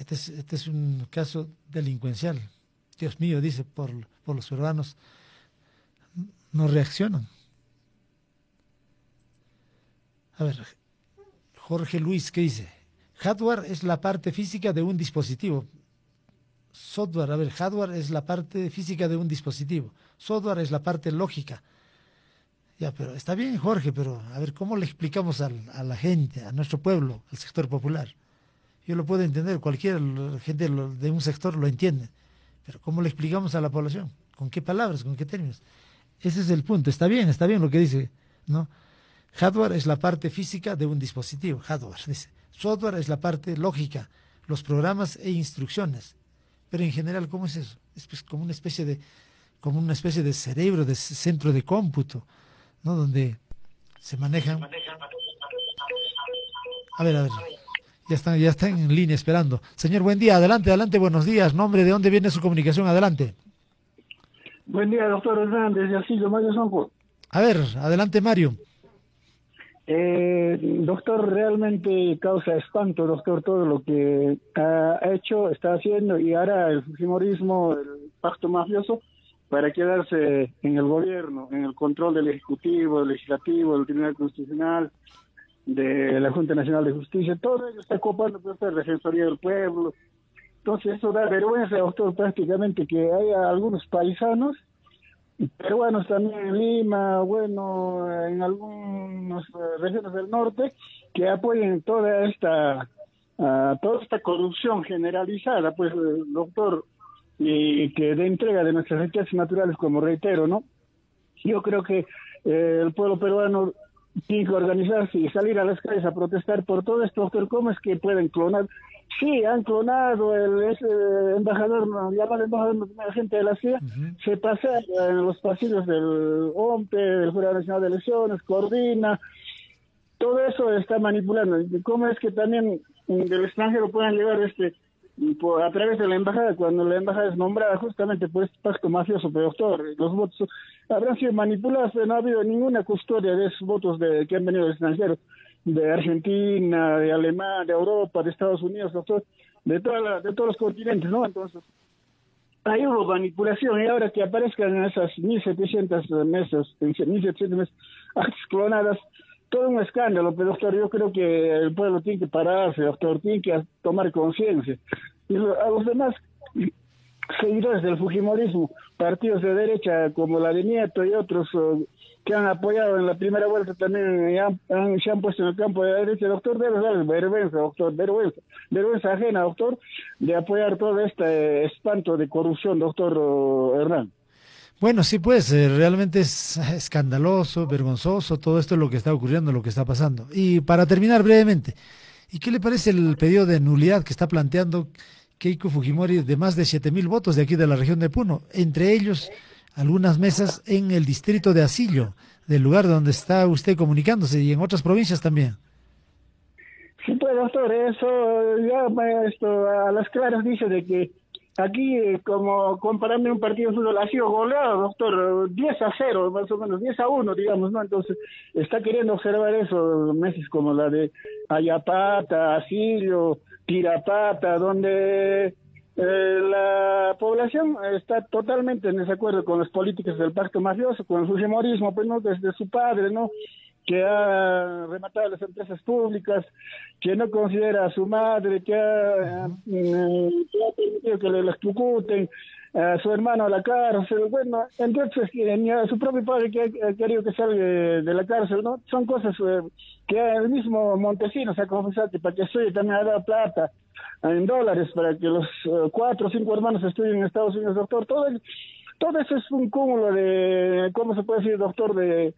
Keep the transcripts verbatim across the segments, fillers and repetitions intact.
Este es, este es un caso delincuencial. Dios mío, dice, por, por los peruanos no reaccionan. A ver, Jorge Luis, ¿qué dice? Hardware es la parte física de un dispositivo. Software, a ver, hardware es la parte física de un dispositivo. Software es la parte lógica. Ya, pero está bien, Jorge, pero a ver, ¿cómo le explicamos al, a la gente, a nuestro pueblo, al sector popular? Yo lo puedo entender, cualquier gente de un sector lo entiende, pero ¿cómo le explicamos a la población? ¿Con qué palabras, con qué términos? Ese es el punto. Está bien, está bien lo que dice, ¿no? Hardware es la parte física de un dispositivo, hardware, dice. Software es la parte lógica, los programas e instrucciones. Pero en general, ¿cómo es eso? Es pues como una especie de, como una especie de cerebro, de centro de cómputo, ¿no? Donde se manejan. A ver, a ver. Ya están, ya están en línea esperando. Señor, buen día. Adelante, adelante, buenos días. Nombre, ¿de dónde viene su comunicación? Adelante. Buen día, doctor Hernández, de Asillo, Mario Sonco. A ver, adelante, Mario. Eh, doctor, realmente causa espanto, doctor, todo lo que ha hecho, está haciendo y hará el fujimorismo, el pacto mafioso, para quedarse en el gobierno, en el control del Ejecutivo, del Legislativo, del Tribunal Constitucional, de la Junta Nacional de Justicia. Todo ello está ocupando la Defensoría del Pueblo. Entonces eso da vergüenza, doctor, prácticamente que haya algunos paisanos peruanos también en Lima, bueno, en algunas regiones del norte, que apoyen toda esta uh, toda esta corrupción generalizada, pues, doctor, y que de entrega de nuestras riquezas naturales, como reitero, ¿no? Yo creo que eh, el pueblo peruano tiene que organizarse y salir a las calles a protestar por todo esto, doctor. ¿Cómo es que pueden clonar? Sí, han clonado el ese embajador, llamado embajador agente de la C I A, uh-huh. Se pasea en los pasillos del O M P E, del Jurado Nacional de Elecciones, coordina, todo eso está manipulando. ¿Cómo es que también del extranjero puedan llegar este por, a través de la embajada, cuando la embajada es nombrada justamente por este pacto mafioso, pero doctor, los votos habrán sido manipulados, pero no ha habido ninguna custodia de esos votos de que han venido del extranjero, de Argentina, de Alemania, de Europa, de Estados Unidos, doctor, de toda la, de todos los continentes, ¿no? Entonces, ahí hubo manipulación, y ahora que aparezcan esas mil setecientas mesas, mil setecientas mesas clonadas, todo un escándalo, pero doctor, yo creo que el pueblo tiene que pararse, doctor, tiene que tomar conciencia. Y a los demás seguidores del fujimorismo, partidos de derecha como la de Nieto y otros uh, que han apoyado en la primera vuelta también y han, han, se han puesto en el campo de la derecha, doctor, debe dar vergüenza, doctor, vergüenza, vergüenza ajena, doctor, de apoyar todo este espanto de corrupción, doctor uh, Hernán. Bueno, sí, pues eh, realmente es escandaloso, vergonzoso todo esto es lo que está ocurriendo, lo que está pasando. Y para terminar brevemente, ¿y qué le parece el pedido de nulidad que está planteando Keiko Fujimori de más de siete mil votos de aquí de la región de Puno? Entre ellos, algunas mesas en el distrito de Asillo, del lugar donde está usted comunicándose, y en otras provincias también. Sí, pues, doctor, eso ya esto, a las claras dice de que aquí, como comparando un partido de fútbol, ha sido goleado, doctor, diez a cero, más o menos, diez a uno, digamos, ¿no? Entonces, está queriendo observar eso, meses como la de Ayapata, Asillo, Tirapata, donde eh, la población está totalmente en desacuerdo con las políticas del pacto mafioso, con el fujimorismo, pues, ¿no? Desde su padre, ¿no?, que ha rematado las empresas públicas, que no considera a su madre, que ha, uh-huh. eh, que ha permitido que le electrocuten, a su hermano a la cárcel, bueno, entonces ni a su propio padre que ha, ha querido que salga de la cárcel, ¿no? Son cosas eh, que el mismo Montesinos ha confesado que para que estudie también ha dado plata en dólares para que los uh, cuatro o cinco hermanos estudien en Estados Unidos, doctor. Todo, el, todo eso es un cúmulo de, ¿cómo se puede decir, doctor?, de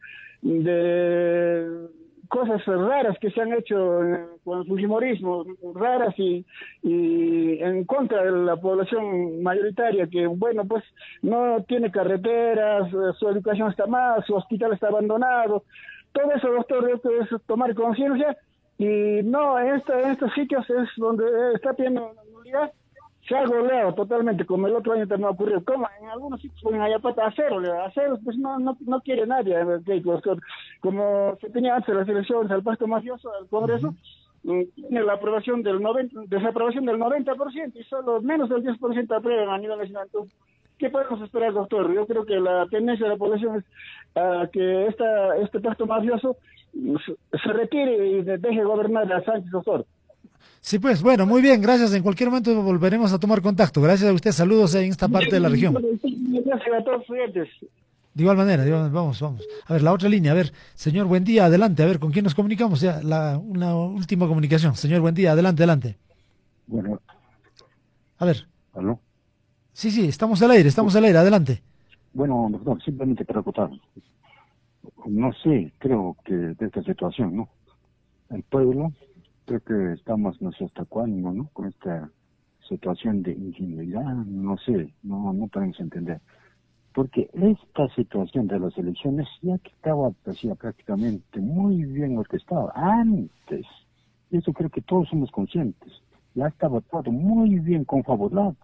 de cosas raras que se han hecho con el fujimorismo, raras y, y en contra de la población mayoritaria, que, bueno, pues no tiene carreteras, su educación está mal, su hospital está abandonado. Todo eso, doctor, yo creo que es tomar conciencia, y no, en, esta, en estos sitios es donde está pidiendo nulidad. Se ha goleado totalmente, como el otro año también ocurrió. Como en algunos sitios ponen Ayapata a cero, a cero, pues no, no, no quiere nadie. Como se tenía antes las elecciones al pacto mafioso, al Congreso, uh-huh. tiene la aprobación del noventa, desaprobación del noventa por ciento y solo menos del diez por ciento aprueban a nivel nacional. Entonces, ¿qué podemos esperar, doctor? Yo creo que la tendencia de la población es uh, que esta, este pacto mafioso se retire y deje gobernar a Sánchez, doctor. Sí, pues, bueno, muy bien, gracias. En cualquier momento volveremos a tomar contacto. Gracias a usted, saludos en esta parte de la región. Gracias a todos los clientes. De igual manera, de igual, vamos, vamos. A ver, la otra línea, a ver, señor, buen día, adelante, a ver, ¿con quién nos comunicamos? Ya, la, una última comunicación. Señor, buen día, adelante, adelante. Bueno. A ver. ¿Aló? Sí, sí, estamos al aire, estamos al aire, adelante. Bueno, doctor, simplemente para acotar. No sé, creo que de esta situación, ¿no? El pueblo, creo que estamos no sé hasta cuándo, ¿no? Con esta situación de ingenuidad, no sé, no, no podemos entender. Porque esta situación de las elecciones ya que estaba pues, ya prácticamente muy bien orquestada antes. Y eso creo que todos somos conscientes. Ya estaba todo muy bien confabulado.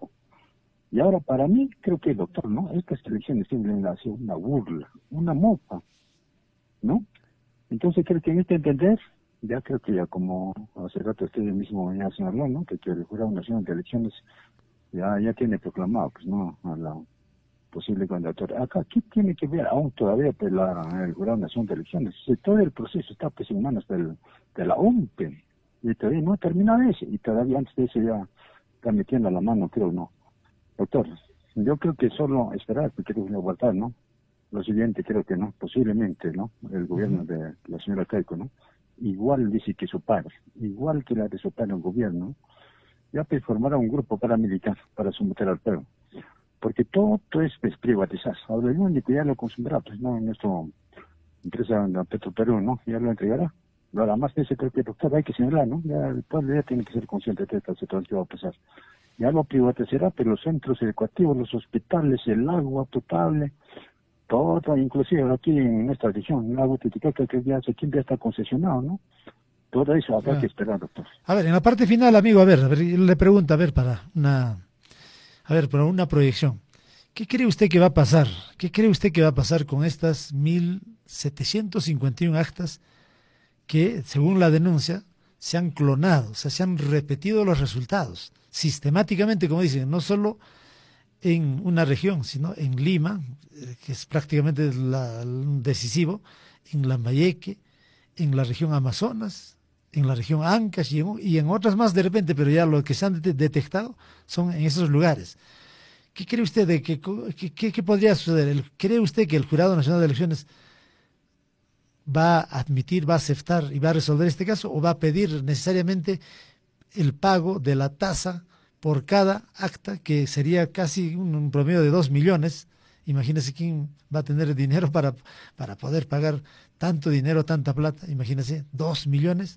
Y ahora para mí, creo que doctor, ¿no? Estas elecciones simplemente han sido una burla, una mofa, ¿no? Entonces creo que en este entender, ya creo que ya como hace rato usted mismo ya señaló, ¿no? Que, que el Jurado Nacional de Elecciones ya, ya tiene proclamado, pues, ¿no? A la posible candidatura. Acá, ¿qué tiene que ver aún todavía pues, la, el Jurado Nacional de Elecciones? Si todo el proceso está pues, en manos del, de la O M P E, y todavía no ha terminado ese, y todavía antes de ese ya está metiendo la mano, creo, ¿no? Doctor, yo creo que solo esperar, porque creo que aguantar, ¿no? Lo siguiente, creo que no, posiblemente, ¿no? El gobierno de la señora Keiko, ¿no? Igual dice que su padre, igual que la de su padre el gobierno, ya pues formará un grupo paramilitar para someter al pueblo. Porque todo, todo es pues, privatizar. Ahora el único ya lo consumirá, pues no, en nuestra empresa Petroperú, ¿no? Ya lo entregará. Ahora más de ese creo que doctor hay que señalar, ¿no? Ya el pueblo ya tiene que ser consciente de esta situación que va a pasar. Ya lo privatizará, pero los centros educativos, los hospitales, el agua potable, todo, inclusive aquí en nuestra región, el agua Titicaca, que ya hace tiempo ya está concesionado, ¿no? Todo eso habrá ah. que esperar, doctor. A ver, en la parte final, amigo, a ver, a ver, le pregunto, a ver, para una... A ver, para una proyección, ¿qué cree usted que va a pasar? ¿Qué cree usted que va a pasar con estas mil setecientas cincuenta y uno actas que, según la denuncia, se han clonado, o sea, se han repetido los resultados sistemáticamente, como dicen, no solo en una región, sino en Lima, que es prácticamente la, decisivo, en Lambayeque, en la región Amazonas, en la región Ancash y en, y en otras más de repente, pero ya lo que se han de, detectado son en esos lugares. ¿Qué cree usted de que, que, que podría suceder? ¿Cree usted que el Jurado Nacional de Elecciones va a admitir, va a aceptar y va a resolver este caso, o va a pedir necesariamente el pago de la tasa por cada acta, que sería casi un, un promedio de dos millones? Imagínese quién va a tener dinero para, para poder pagar tanto dinero, tanta plata. Imagínese, dos millones.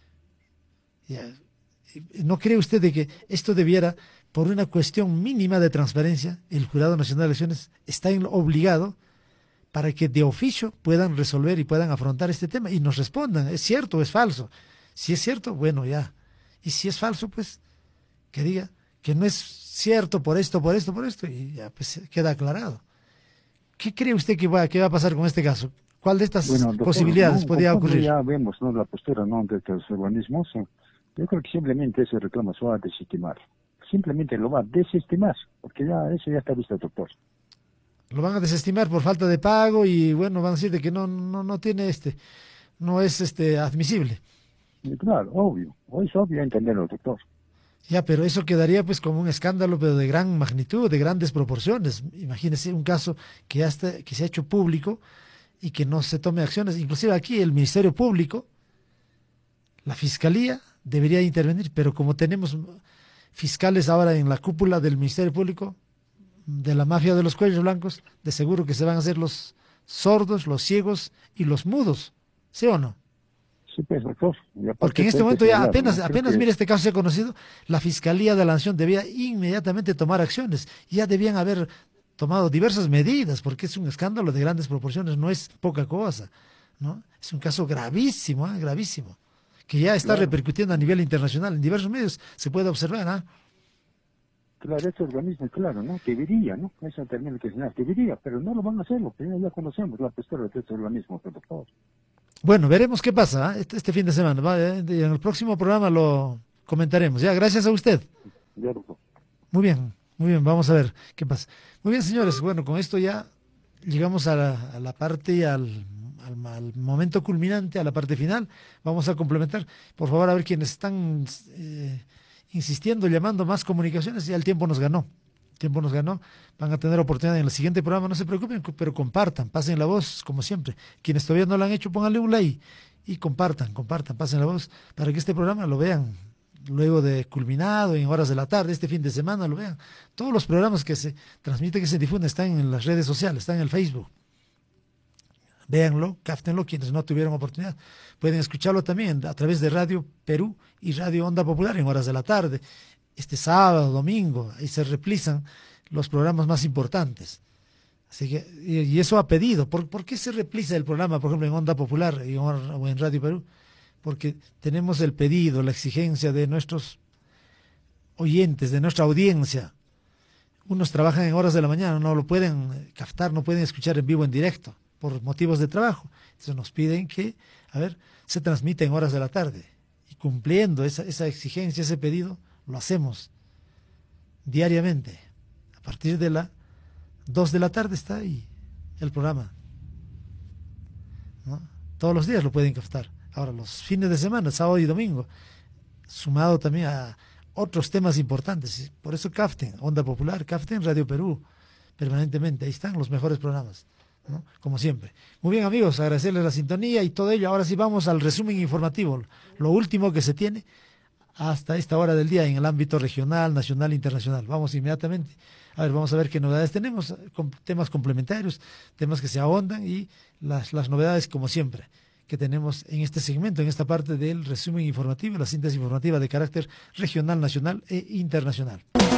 ¿No cree usted de que esto debiera, por una cuestión mínima de transparencia, el Jurado Nacional de Elecciones está obligado para que de oficio puedan resolver y puedan afrontar este tema y nos respondan, ¿es cierto o es falso? Si es cierto, bueno, ya. Y si es falso, pues, que diga que no es cierto por esto, por esto, por esto, y ya pues queda aclarado. ¿Qué cree usted que va, que va a pasar con este caso? ¿Cuál de estas bueno, doctor, posibilidades no, podría ocurrir? Ya vemos, ¿no?, la postura, ¿no?, de estos organismos. Yo creo que simplemente ese reclamo se va a desestimar. Simplemente lo va a desestimar, porque ya eso ya está visto, doctor. Lo van a desestimar por falta de pago y, bueno, van a decir de que no no no tiene este, no es este admisible. Y claro, obvio. Es obvio entenderlo, doctor. Ya, pero eso quedaría pues como un escándalo, pero de gran magnitud, de grandes proporciones. Imagínese un caso que ya está, que se ha hecho público y que no se tome acciones. Inclusive aquí el Ministerio Público, la Fiscalía debería intervenir, pero como tenemos fiscales ahora en la cúpula del Ministerio Público, de la mafia de los cuellos blancos, de seguro que se van a hacer los sordos, los ciegos y los mudos, ¿sí o no? Sí, pues, doctor. Porque en este momento ya apenas, apenas que... mire, este caso se ha conocido, la Fiscalía de la Nación debía inmediatamente tomar acciones, ya debían haber tomado diversas medidas, porque es un escándalo de grandes proporciones, no es poca cosa, ¿no? Es un caso gravísimo, ¿eh? gravísimo, que ya está claro. repercutiendo a nivel internacional, en diversos medios se puede observar, ¿ah? ¿eh? Claro, ese organismo, claro, ¿no? Debería, ¿no? Eso termina que señalar, debería, pero no lo van a hacer, porque ya, ya conocemos la postura de este organismo, por favor. Bueno, veremos qué pasa ¿eh? este, este fin de semana. ¿Va? En el próximo programa lo comentaremos. Ya, gracias a usted. Ya, doctor. Muy bien, muy bien, vamos a ver qué pasa. Muy bien, señores, bueno, con esto ya llegamos a la, a la parte, al, al, al momento culminante, a la parte final. Vamos a complementar. Por favor, a ver quienes están eh, insistiendo, llamando más comunicaciones, ya el tiempo nos ganó. El tiempo nos ganó. Van a tener oportunidad en el siguiente programa, no se preocupen, pero compartan, pasen la voz, como siempre. Quienes todavía no lo han hecho, pónganle un like y compartan, compartan, pasen la voz para que este programa lo vean luego de culminado, en horas de la tarde, este fin de semana, lo vean. Todos los programas que se transmiten, que se difunden, están en las redes sociales, están en el Facebook. Véanlo, cáftenlo, quienes no tuvieron oportunidad. Pueden escucharlo también a través de Radio Perú y Radio Onda Popular en horas de la tarde. Este sábado, domingo, ahí se replican los programas más importantes. Así que, y, y eso ha pedido. ¿Por, ¿Por qué se replica el programa, por ejemplo, en Onda Popular y, o en Radio Perú? Porque tenemos el pedido, la exigencia de nuestros oyentes, de nuestra audiencia. Unos trabajan en horas de la mañana, no lo pueden captar, no pueden escuchar en vivo, en directo, por motivos de trabajo. Entonces nos piden que, a ver, se transmita en horas de la tarde. Y cumpliendo esa, esa exigencia, ese pedido, lo hacemos diariamente. A partir de las dos de la tarde está ahí el programa, ¿no? Todos los días lo pueden captar. Ahora, los fines de semana, sábado y domingo, sumado también a otros temas importantes. Por eso capten, Onda Popular, capten Radio Perú, permanentemente. Ahí están los mejores programas, ¿no? Como siempre. Muy bien, amigos, agradecerles la sintonía y todo ello. Ahora sí vamos al resumen informativo, lo último que se tiene hasta esta hora del día en el ámbito regional, nacional e internacional. Vamos inmediatamente. A ver, vamos a ver qué novedades tenemos, con temas complementarios, temas que se ahondan y las, las novedades, como siempre, que tenemos en este segmento, en esta parte del resumen informativo, la síntesis informativa de carácter regional, nacional e internacional.